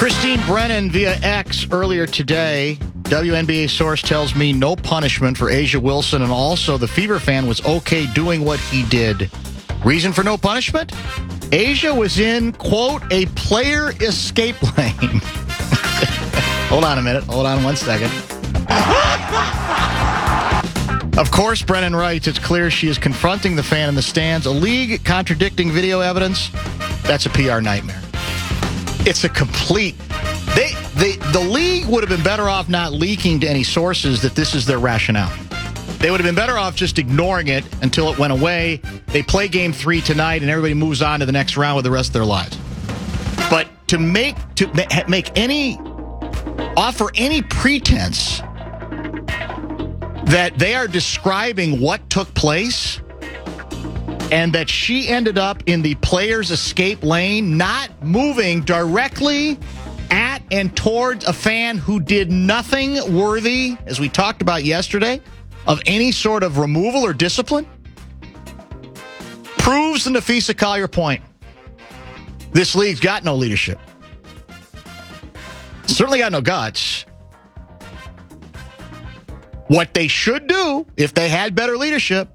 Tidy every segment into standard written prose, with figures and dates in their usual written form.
Christine Brennan via X earlier today. WNBA source tells me no punishment for A'ja Wilson, and also the Fever fan was okay doing what he did. Reason for no punishment? A'ja was in, quote, a player escape lane. Hold on a minute. Hold on one second. Of course, Brennan writes, it's clear she is confronting the fan in the stands. A league contradicting video evidence? That's a PR nightmare. It's a complete... The league would have been better off not leaking to any sources that this is their rationale. They would have been better off just ignoring it until it went away. They play Game 3 tonight, and everybody moves on to the next round with the rest of their lives. But to offer any pretense that they are describing what took place and that she ended up in the player's escape lane, not moving directly at and towards a fan who did nothing worthy, as we talked about yesterday, of any sort of removal or discipline, proves the Napheesa Collier point. This league's got no leadership. Certainly got no guts. What they should do, if they had better leadership,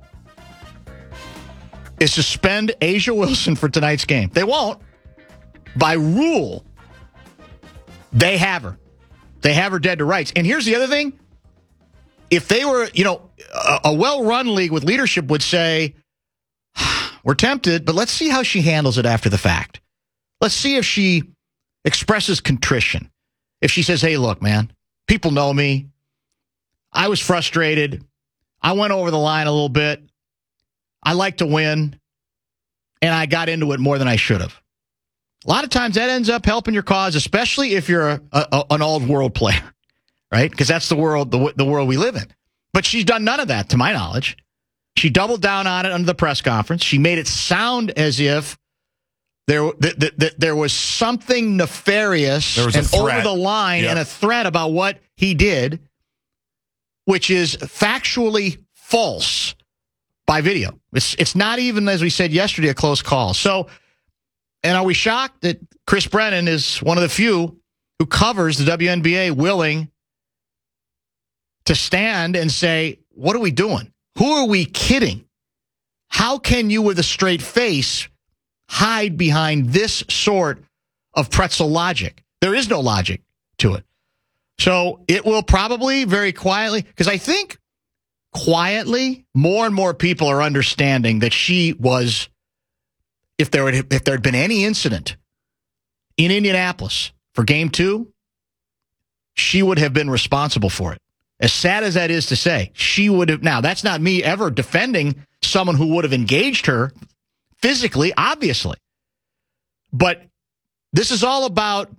is suspend A'ja Wilson for tonight's game. They won't. By rule, they have her. They have her dead to rights. And here's the other thing. If they were, a well-run league with leadership would say, we're tempted, but let's see how she handles it after the fact. Let's see if she expresses contrition. If she says, hey, look, man, people know me. I was frustrated. I went over the line a little bit. I like to win, and I got into it more than I should have. A lot of times that ends up helping your cause, especially if you're an old world player, right? Because that's the world we live in. But she's done none of that, to my knowledge. She doubled down on it under the press conference. She made it sound as if there was something nefarious and over the line and a threat about what he did, which is factually false by video. It's not even, as we said yesterday, a close call. So, and are we shocked that Chris Brennan is one of the few who covers the WNBA willing to stand and say, what are we doing? Who are we kidding? How can you, with a straight face, hide behind this sort of pretzel logic? There is no logic to it. So it will probably very quietly, because I think quietly, more and more people are understanding that she was, if there had been any incident in Indianapolis for Game 2, she would have been responsible for it. As sad as that is to say, she would have. Now, that's not me ever defending someone who would have engaged her physically, obviously. But this is all about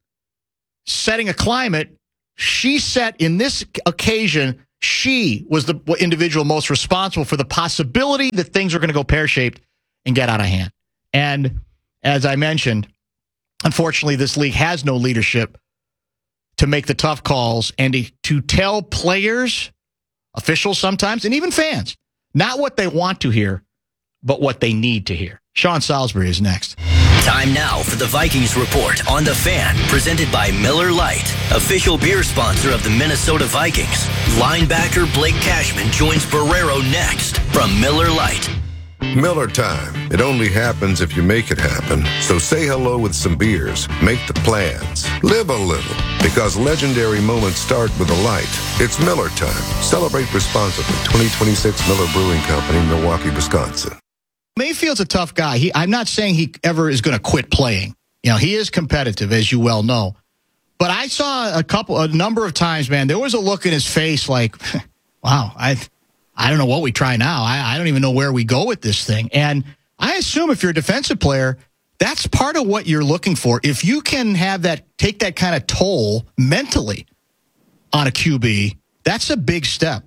setting a climate. She set, in this occasion, she was the individual most responsible for the possibility that things are going to go pear-shaped and get out of hand. And as I mentioned, unfortunately, this league has no leadership to make the tough calls and to tell players, officials sometimes, and even fans, not what they want to hear, but what they need to hear. Sean Salisbury is next. Time now for the Vikings Report on The Fan, presented by Miller Lite, official beer sponsor of the Minnesota Vikings. Linebacker Blake Cashman joins Barrero next from Miller Lite. Miller time. It only happens if you make it happen. So say hello with some beers. Make the plans. Live a little. Because legendary moments start with a light. It's Miller time. Celebrate responsibly. 2026 Miller Brewing Company, Milwaukee, Wisconsin. Mayfield's a tough guy. I'm not saying he ever is going to quit playing. He is competitive, as you well know. But I saw a number of times, man, there was a look in his face like, wow, I don't know what we try now. I don't even know where we go with this thing. And I assume if you're a defensive player, that's part of what you're looking for. If you can take that kind of toll mentally on a QB, that's a big step.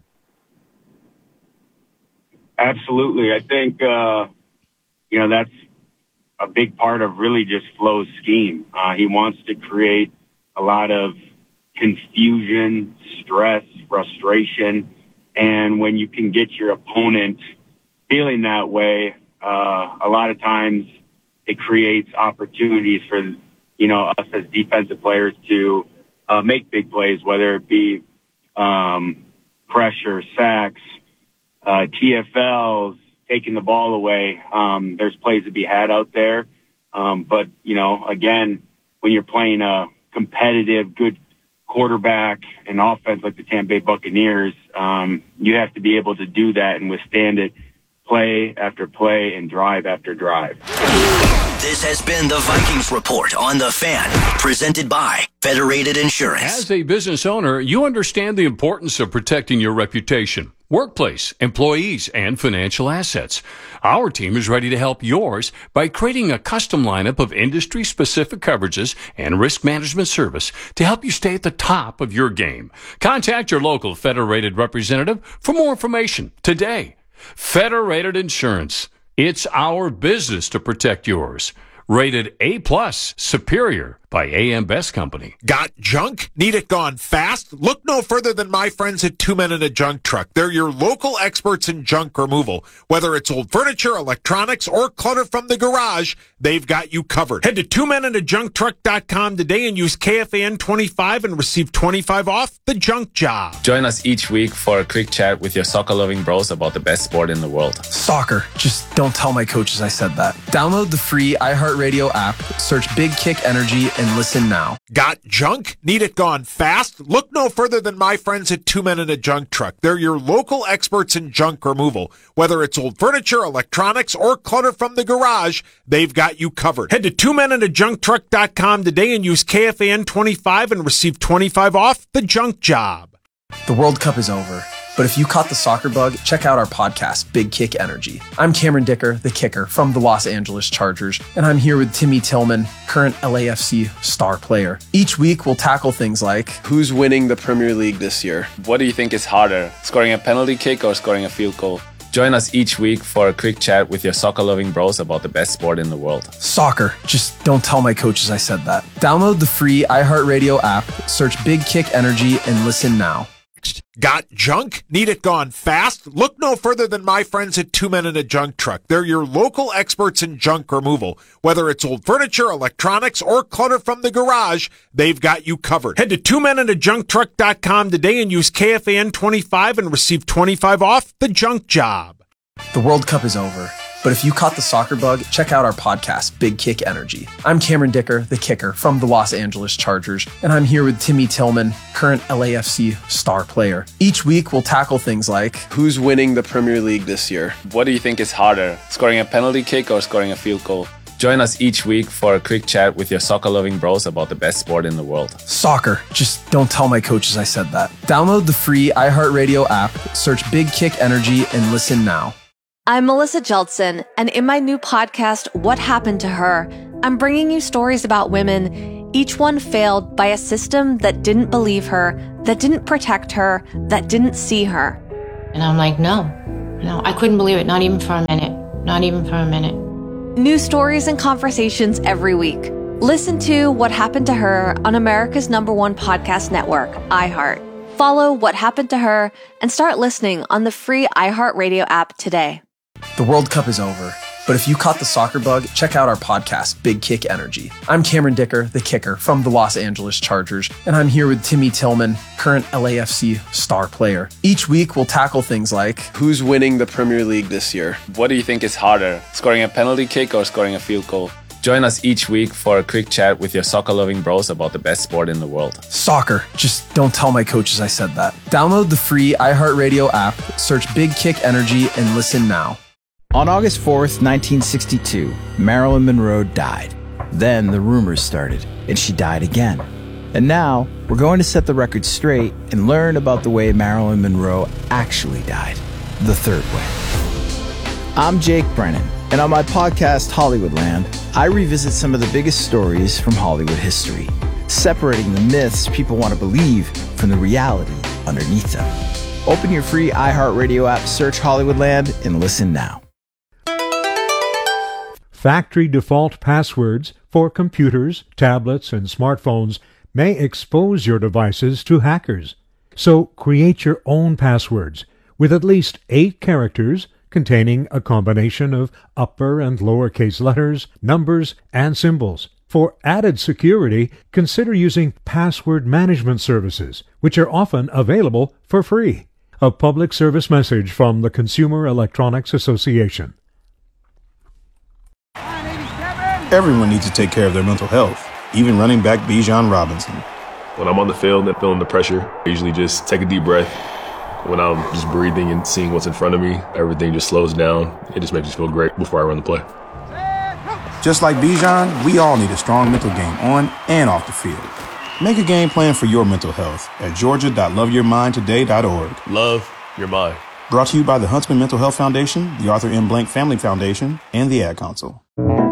Absolutely. I think, that's a big part of really just Flo's scheme. He wants to create a lot of confusion, stress, frustration. And when you can get your opponent feeling that way, a lot of times it creates opportunities for us as defensive players to make big plays, whether it be pressure, sacks, TFLs, taking the ball away. There's plays to be had out there. But, again, when you're playing a competitive, good quarterback and offense like the Tampa Bay Buccaneers, you have to be able to do that and withstand it play after play and drive after drive. This has been the Vikings Report on The Fan, presented by Federated Insurance. As a business owner, you understand the importance of protecting your reputation, workplace, employees, and financial assets. Our team is ready to help yours by creating a custom lineup of industry-specific coverages and risk management service to help you stay at the top of your game. Contact your local Federated representative for more information today. Federated Insurance. It's our business to protect yours. Rated A+, superior by AM Best Company. Got junk? Need it gone fast? Look no further than my friends at Two Men and a Junk Truck. They're your local experts in junk removal. Whether it's old furniture, electronics, or clutter from the garage, they've got you covered. Head to twomenandajunkTruck.com today and use KFAN25 and receive 25 off the junk job. Join us each week for a quick chat with your soccer-loving bros about the best sport in the world. Soccer. Just don't tell my coaches I said that. Download the free iHeartRadio app, search Big Kick Energy, and listen now. Got junk? Need it gone fast? Look no further than my friends at Two Men and a Junk Truck. They're your local experts in junk removal. Whether it's old furniture, electronics, or clutter from the garage, they've got you covered. Head to twomenandajunkTruck.com today and use KFAN25 and receive 25 off the junk job. The World Cup is over, but if you caught the soccer bug, check out our podcast, Big Kick Energy. I'm Cameron Dicker, the kicker from the Los Angeles Chargers, and I'm here with Timmy Tillman, current LAFC star player. Each week, we'll tackle things like, who's winning the Premier League this year? What do you think is harder, scoring a penalty kick or scoring a field goal? Join us each week for a quick chat with your soccer-loving bros about the best sport in the world. Soccer. Just don't tell my coaches I said that. Download the free iHeartRadio app, search Big Kick Energy, and listen now. Got junk? Need it gone fast? Look no further than my friends at Two Men and a Junk Truck. They're your local experts in junk removal. Whether it's old furniture, electronics, or clutter from the garage, they've got you covered. Head to twomenandajunkTruck.com today and use KFAN25 and receive 25 off the junk job. The World Cup is over, but if you caught the soccer bug, check out our podcast, Big Kick Energy. I'm Cameron Dicker, the kicker from the Los Angeles Chargers, and I'm here with Timmy Tillman, current LAFC star player. Each week, we'll tackle things like, who's winning the Premier League this year? What do you think is harder, scoring a penalty kick or scoring a field goal? Join us each week for a quick chat with your soccer-loving bros about the best sport in the world. Soccer. Just don't tell my coaches I said that. Download the free iHeartRadio app, search Big Kick Energy, and listen now. I'm Melissa Jeltsin, and in my new podcast, What Happened to Her, I'm bringing you stories about women, each one failed by a system that didn't believe her, that didn't protect her, that didn't see her. And I'm like, no, I couldn't believe it, not even for a minute. New stories and conversations every week. Listen to What Happened to Her on America's #1 podcast network, iHeart. Follow What Happened to Her and start listening on the free iHeartRadio app today. The World Cup is over, but if you caught the soccer bug, check out our podcast, Big Kick Energy. I'm Cameron Dicker, the kicker from the Los Angeles Chargers, and I'm here with Timmy Tillman, current LAFC star player. Each week, we'll tackle things like, who's winning the Premier League this year? What do you think is harder, scoring a penalty kick or scoring a field goal? Join us each week for a quick chat with your soccer-loving bros about the best sport in the world. Soccer. Just don't tell my coaches I said that. Download the free iHeartRadio app, search Big Kick Energy, and listen now. On August 4th, 1962, Marilyn Monroe died. Then the rumors started, and she died again. And now, we're going to set the record straight and learn about the way Marilyn Monroe actually died. The third way. I'm Jake Brennan, and on my podcast, Hollywoodland, I revisit some of the biggest stories from Hollywood history, separating the myths people want to believe from the reality underneath them. Open your free iHeartRadio app, search Hollywoodland, and listen now. Factory default passwords for computers, tablets, and smartphones may expose your devices to hackers. So create your own passwords with at least 8 characters containing a combination of upper and lowercase letters, numbers, and symbols. For added security, consider using password management services, which are often available for free. A public service message from the Consumer Electronics Association. Everyone needs to take care of their mental health, even running back Bijan Robinson. When I'm on the field and feeling the pressure, I usually just take a deep breath. When I'm just breathing and seeing what's in front of me, everything just slows down. It just makes me feel great before I run the play. Just like Bijan, we all need a strong mental game on and off the field. Make a game plan for your mental health at georgia.loveyourmindtoday.org. Love your mind. Brought to you by the Huntsman Mental Health Foundation, the Arthur M. Blank Family Foundation, and the Ad Council.